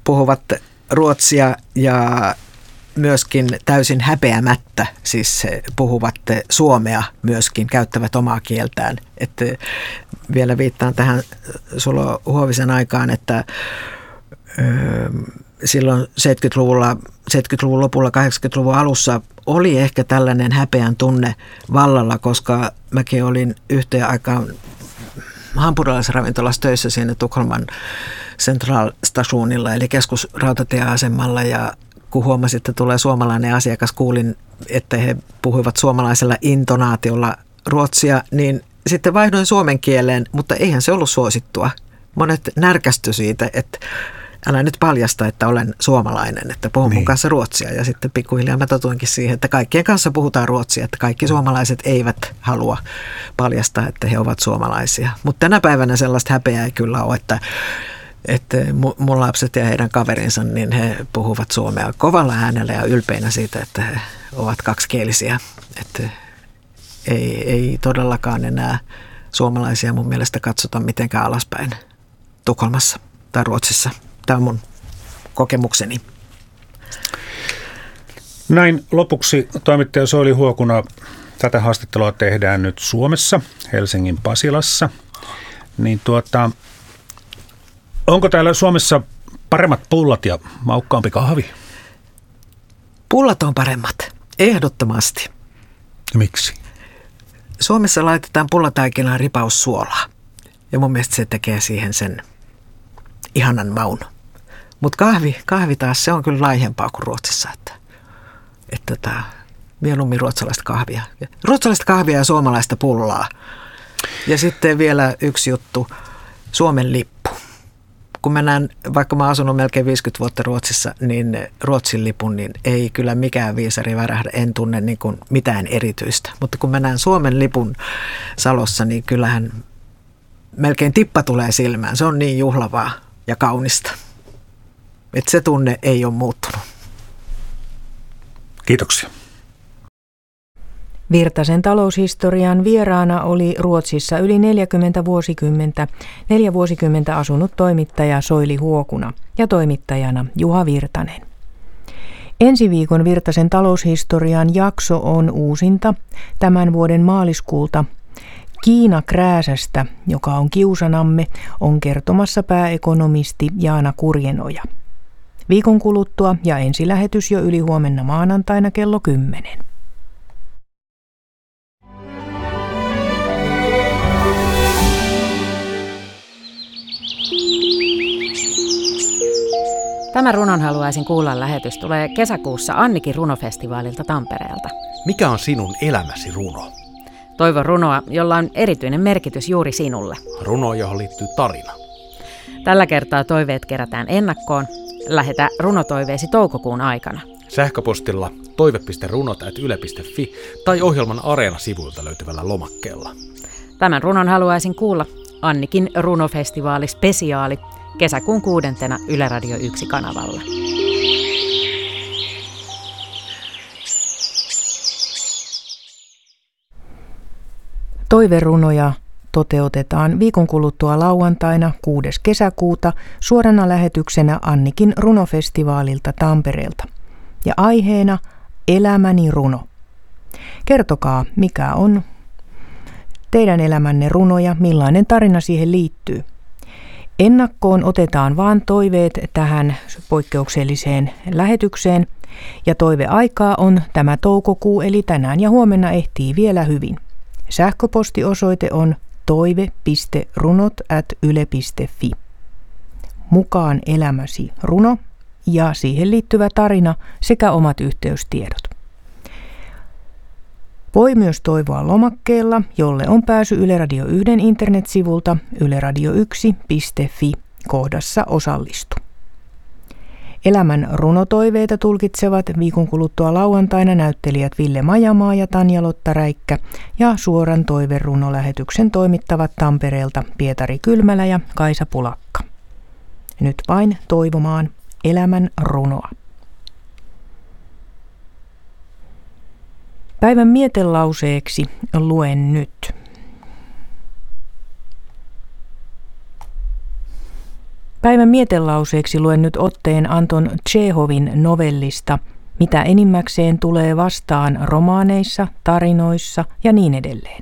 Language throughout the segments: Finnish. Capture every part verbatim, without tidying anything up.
puhuvat ruotsia ja myöskin täysin häpeämättä, siis puhuvat suomea myöskin, käyttävät omaa kieltään. Että vielä viittaan tähän Sulo Huovisen aikaan, että öö, silloin seitsemänkymmentäluvulla, seitsemänkymmentäluvun lopulla, kahdeksankymmentäluvun alussa oli ehkä tällainen häpeän tunne vallalla, koska mäkin olin yhteen aikaan hampurilaisravintolassa töissä siinä Tukholman Central Stationilla, eli keskusrautatieasemalla, ja kun huomasin, että tulee suomalainen asiakas, kuulin, että he puhuivat suomalaisella intonaatiolla ruotsia, niin sitten vaihdoin suomen kieleen, mutta eihän se ollut suosittua. Monet närkästy siitä, että älä nyt paljasta, että olen suomalainen, että puhun niin. mun kanssa ruotsia. Ja sitten pikkuhiljaa mä totuinkin siihen, että kaikkien kanssa puhutaan ruotsia, että kaikki suomalaiset eivät halua paljastaa, että he ovat suomalaisia. Mutta tänä päivänä sellaista häpeää ei kyllä ole, että että mun lapset ja heidän kaverinsa, niin he puhuvat suomea kovalla äänellä ja ylpeinä siitä, että he ovat kaksikielisiä. Että ei, ei todellakaan enää suomalaisia mun mielestä katsota mitenkään alaspäin Tukholmassa tai Ruotsissa. Tämä on mun kokemukseni. Näin lopuksi toimittaja Soili Huokuna. Tätä haastattelua tehdään nyt Suomessa, Helsingin Pasilassa. Niin tuota... Onko täällä Suomessa paremmat pullat ja maukkaampi kahvi? Pullat on paremmat, ehdottomasti. Miksi? Suomessa laitetaan pullataikinaan ripaus suolaa. Ja mun mielestä se tekee siihen sen ihanan maun. Mutta kahvi, kahvi taas, se on kyllä laihempaa kuin Ruotsissa. Että, että tota, mieluummin ruotsalaista kahvia. Ruotsalaista kahvia ja suomalaista pullaa. Ja sitten vielä yksi juttu, Suomen lippu. Kun mä näen, vaikka mä oon asunut melkein viisikymmentä vuotta Ruotsissa, niin Ruotsin lipun, niin ei kyllä mikään viisari värähdä, en tunne niin kuin mitään erityistä. Mutta kun mä näen Suomen lipun Salossa, niin kyllähän melkein tippa tulee silmään. Se on niin juhlavaa ja kaunista. Että se tunne ei ole muuttunut. Kiitoksia. Virtasen taloushistorian vieraana oli Ruotsissa yli neljäkymmentä vuosikymmentä, neljä vuosikymmentä asunut toimittaja Soili Huokuna ja toimittajana Juha Virtanen. Ensi viikon Virtasen taloushistorian jakso on uusinta tämän vuoden maaliskuulta. Kiina Krääsästä, joka on kiusanamme, on kertomassa pääekonomisti Jaana Kurjenoja. Viikon kuluttua ja ensilähetys jo yli huomenna maanantaina kello kymmenen. Tämä runon haluaisin kuulla lähetys tulee kesäkuussa Annikin runofestivaalilta Tampereelta. Mikä on sinun elämäsi runo? Toivon runoa, jolla on erityinen merkitys juuri sinulle. Runo, johon liittyy tarina. Tällä kertaa toiveet kerätään ennakkoon. Lähetä runotoiveesi toukokuun aikana. Sähköpostilla toive piste runot ät yle piste fi tai ohjelman Areena-sivuilta löytyvällä lomakkeella. Tämän runon haluaisin kuulla Annikin runofestivaali spesiaali kesäkuun kuudentena Yle Radio yksi kanavalla. Toiverunoja toteutetaan viikon kuluttua lauantaina kuudes kesäkuuta suorana lähetyksenä Annikin runofestivaalilta Tampereelta. Ja aiheena Elämäni runo. Kertokaa, mikä on teidän elämänne runo ja millainen tarina siihen liittyy. Ennakkoon otetaan vain toiveet tähän poikkeukselliseen lähetykseen ja toiveaikaa on tämä toukokuu eli tänään ja huomenna ehtii vielä hyvin. Sähköpostiosoite on toive piste runot ät yle piste fi. Mukaan elämäsi runo ja siihen liittyvä tarina sekä omat yhteystiedot. Voi myös toivoa lomakkeella, jolle on pääsy Yle Radio yksi internetsivulta yle radio yksi piste fi kohdassa osallistu. Elämän runotoiveita tulkitsevat viikon kuluttua lauantaina näyttelijät Ville Majamaa ja Tanja-Lotta Räikkä ja suoran toiverunolähetyksen toimittavat Tampereelta Pietari Kylmälä ja Kaisa Pulakka. Nyt vain toivomaan elämän runoa. Päivän mietelauseeksi luen nyt. Päivän mietelauseeksi luen nyt otteen Anton Tšehovin novellista Mitä enimmäkseen tulee vastaan romaaneissa, tarinoissa ja niin edelleen.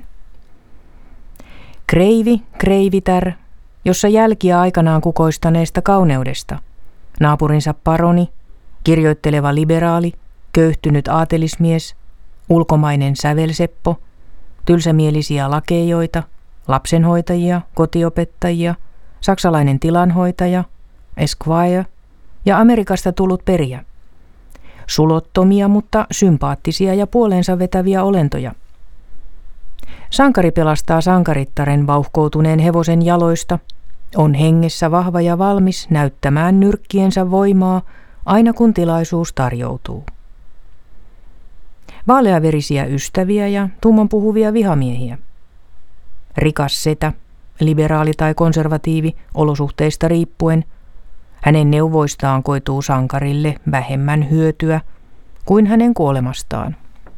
Kreivi, kreivitär, jossa jälkiä aikanaan kukoistaneesta kauneudesta. Naapurinsa paroni, kirjoitteleva liberaali, köyhtynyt aatelismies, ulkomainen sävelseppo, tylsämielisiä lakeijoita, lapsenhoitajia, kotiopettajia, saksalainen tilanhoitaja, esquire ja Amerikasta tullut perijä. Sulottomia, mutta sympaattisia ja puoleensa vetäviä olentoja. Sankari pelastaa sankarittaren vauhkoutuneen hevosen jaloista, on hengessä vahva ja valmis näyttämään nyrkkiensä voimaa aina kun tilaisuus tarjoutuu. Vaaleaverisiä ystäviä ja tummanpuhuvia vihamiehiä. Rikas setä, liberaali tai konservatiivi, olosuhteista riippuen, hänen neuvoistaan koituu sankarille vähemmän hyötyä kuin hänen kuolemastaan.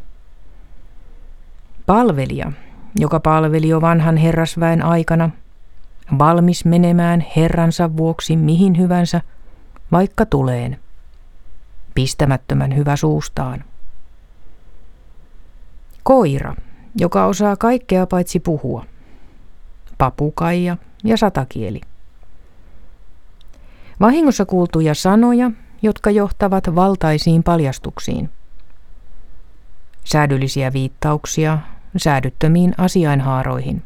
Palvelija, joka palveli jo vanhan herrasväen aikana, valmis menemään herransa vuoksi mihin hyvänsä, vaikka tuleen, pistämättömän hyvä suustaan. Koira, joka osaa kaikkea paitsi puhua, papukaija ja satakieli. Vahingossa kuultuja sanoja, jotka johtavat valtaisiin paljastuksiin. Säädyllisiä viittauksia säädyttömiin asiainhaaroihin.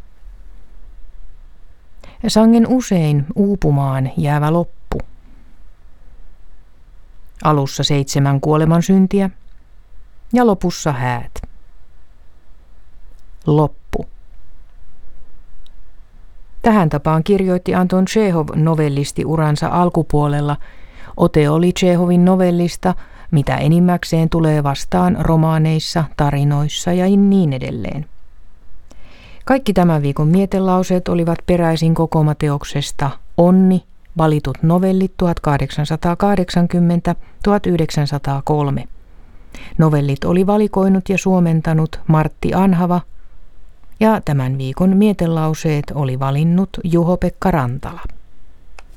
Sangen usein uupumaan jäävä loppu. Alussa seitsemän kuoleman syntiä ja lopussa häät. Loppu. Tähän tapaan kirjoitti Anton Tšehov novellisti uransa alkupuolella. Ote oli Tšehovin novellista Mitä enimmäkseen tulee vastaan romaaneissa, tarinoissa ja niin edelleen. Kaikki tämän viikon mietelauseet olivat peräisin kokoomateoksesta Onni, valitut novellit tuhatkahdeksansataakahdeksankymmentä - tuhatyhdeksänsataakolme. Novellit oli valikoinut ja suomentanut Martti Anhava ja tämän viikon mietelauseet oli valinnut Juho-Pekka Rantala.